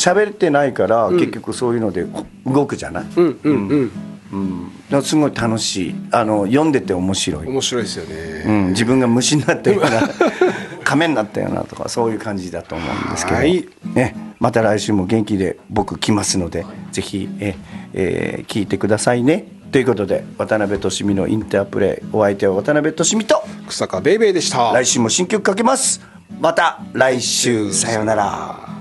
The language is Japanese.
喋ってないから、結局そういうので動くじゃない。だからすごい楽しい。読んでて面白いですよね、 自分が虫になったような亀になったようなとか、そういう感じだと思うんですけど、ね、また来週も元気で僕来ますので、ぜひ聞いてくださいね。ということで、渡辺俊美のインタープレイ、お相手は渡辺俊美と草加ベイベーでした。 来週も新曲かけます。また来週、さようなら。